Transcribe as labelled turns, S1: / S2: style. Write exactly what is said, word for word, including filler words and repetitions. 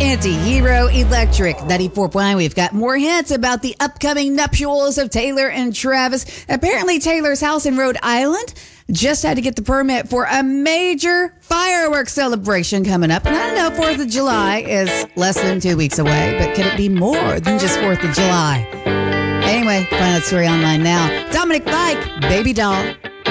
S1: Anti-Hero Electric ninety-four point nine. We've got more hints about the upcoming nuptials of Taylor and Travis. Apparently, Taylor's house in Rhode Island just had to get the permit for a major fireworks celebration coming up. And I know fourth of July is less than two weeks away, but could it be more than just fourth of July? Anyway, find that story online now. Dominic Fike, Baby Doll.